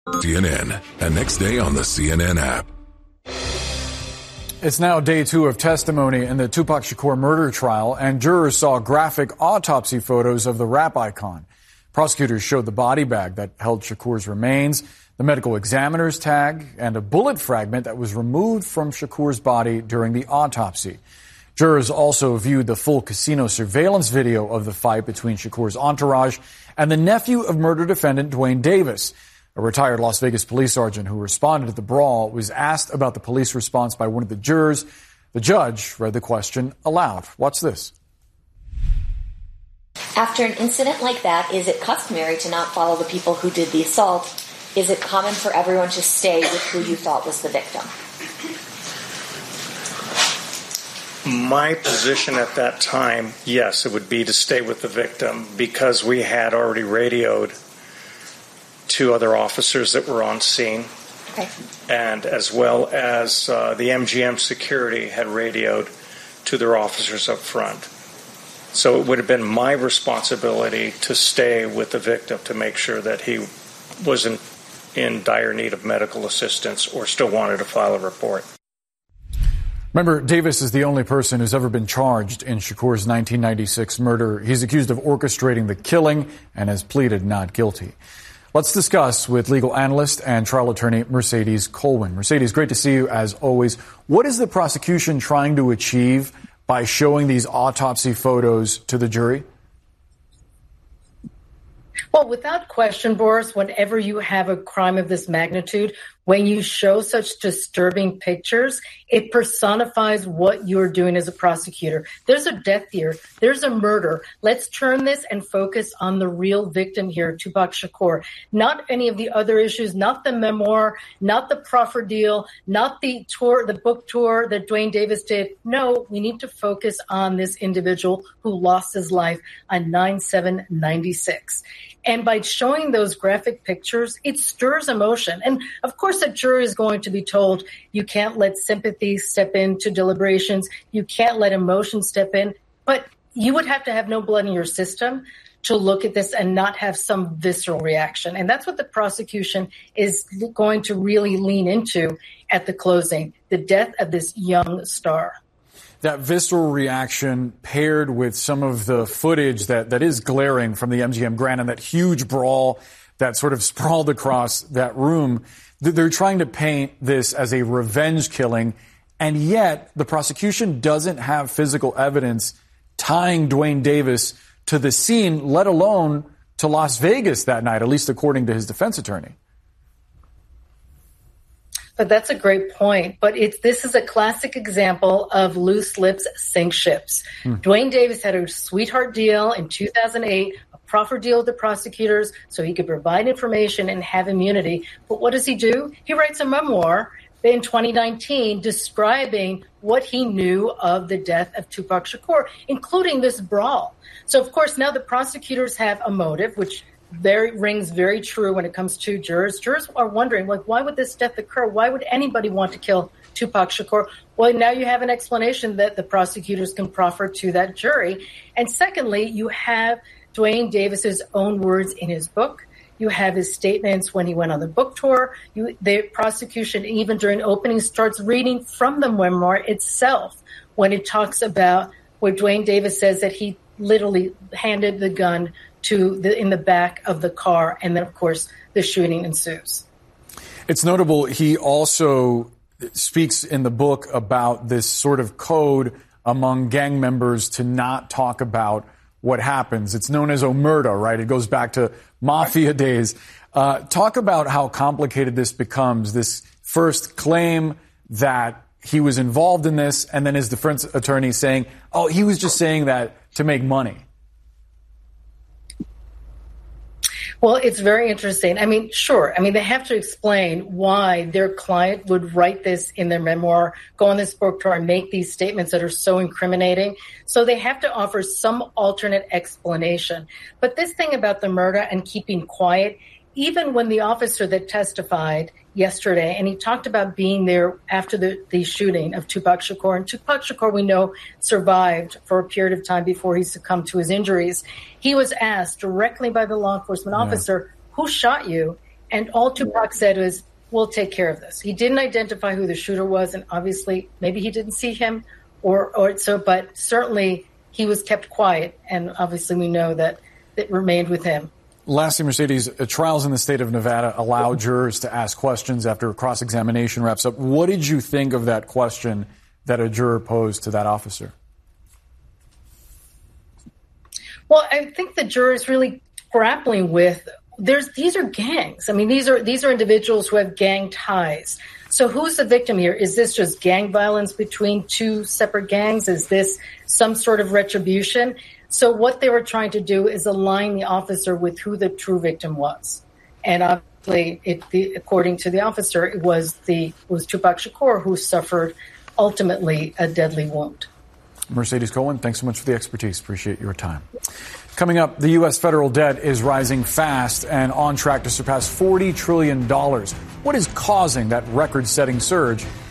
CNN and next day on the CNN app. It's now day 2 of testimony in the Tupac Shakur murder trial, and jurors saw graphic autopsy photos of the rap icon. Prosecutors showed the body bag that held Shakur's remains, the medical examiner's tag, and a bullet fragment that was removed from Shakur's body during the autopsy. Jurors also viewed the full casino surveillance video of the fight between Shakur's entourage and the nephew of murder defendant Duane Davis. A retired Las Vegas police sergeant who responded to the brawl was asked about the police response by one of the jurors. The judge read the question aloud. Watch this. After an incident like that, is it customary to not follow the people who did the assault? Is it common for everyone to stay with who you thought was the victim? My position at that time, yes, it would be to stay with the victim because we had already radioed 2 other officers that were on scene. Okay. And as well as the MGM security had radioed to their officers up front. So it would have been my responsibility to stay with the victim to make sure that he wasn't in dire need of medical assistance or still wanted to file a report. Remember, Davis is the only person who's ever been charged in Shakur's 1996 murder. He's accused of orchestrating the killing and has pleaded not guilty. Let's discuss with legal analyst and trial attorney Mercedes Colwin. Mercedes, great to see you as always. What is the prosecution trying to achieve by showing these autopsy photos to the jury? Well, without question, Boris, whenever you have a crime of this magnitude, when you show such disturbing pictures, it personifies what you're doing as a prosecutor. There's a death here. There's a murder. Let's turn this and focus on the real victim here, Tupac Shakur. Not any of the other issues, not the memoir, not the proffer deal, not the tour, the book tour that Duane Davis did. No, we need to focus on this individual who lost his life on 9/7/96. And by showing those graphic pictures, it stirs emotion. And of course, a jury is going to be told you can't let sympathy step into deliberations. You can't let emotion step in. But you would have to have no blood in your system to look at this and not have some visceral reaction. And that's what the prosecution is going to really lean into at the closing, the death of this young star. That visceral reaction paired with some of the footage that is glaring from the MGM Grand and that huge brawl that sort of sprawled across that room, they're trying to paint this as a revenge killing, and yet the prosecution doesn't have physical evidence tying Duane Davis to the scene, let alone to Las Vegas that night, at least according to his defense attorney. But that's a great point. But this is a classic example of loose lips sink ships. Duane Davis had a sweetheart deal in 2008, a proffer deal with the prosecutors so he could provide information and have immunity. But what does he do? He writes a memoir in 2019 describing what he knew of the death of Tupac Shakur, including this brawl. So, of course, now the prosecutors have a motive, which rings very true when it comes to jurors. Jurors are wondering, why would this death occur? Why would anybody want to kill Tupac Shakur? Well, now you have an explanation that the prosecutors can proffer to that jury. And secondly, you have Duane Davis's own words in his book. You have his statements when he went on the book tour. The prosecution, even during opening, starts reading from the memoir itself when it talks about where Duane Davis says that he literally handed the gun in the back of the car, and then, of course, the shooting ensues. It's notable, he also speaks in the book about this sort of code among gang members to not talk about what happens. It's known as omerta, right? It goes back to mafia days. Talk about how complicated this becomes, this first claim that he was involved in this, and then his defense attorney saying, oh, he was just saying that to make money. Well, it's very interesting. Sure. They have to explain why their client would write this in their memoir, go on this book tour, and make these statements that are so incriminating. So they have to offer some alternate explanation. But this thing about the murder and keeping quiet, even when the officer that testified yesterday, and he talked about being there after the shooting of Tupac Shakur. And Tupac Shakur, we know, survived for a period of time before he succumbed to his injuries. He was asked directly by the law enforcement officer, who shot you? And all Tupac said was, we'll take care of this. He didn't identify who the shooter was, and obviously maybe he didn't see him but certainly he was kept quiet, and obviously we know that it remained with him. Lastly, Mercedes, trials in the state of Nevada allow jurors to ask questions after cross-examination wraps up. What did you think of that question that a juror posed to that officer? Well, I think the juror is really grappling with these are gangs. I mean, these are individuals who have gang ties. So who's the victim here? Is this just gang violence between two separate gangs? Is this some sort of retribution? So what they were trying to do is align the officer with who the true victim was. And obviously, according to the officer, it was Tupac Shakur who suffered ultimately a deadly wound. Mercedes Cohen, thanks so much for the expertise. Appreciate your time. Coming up, the U.S. federal debt is rising fast and on track to surpass $40 trillion. What is causing that record-setting surge?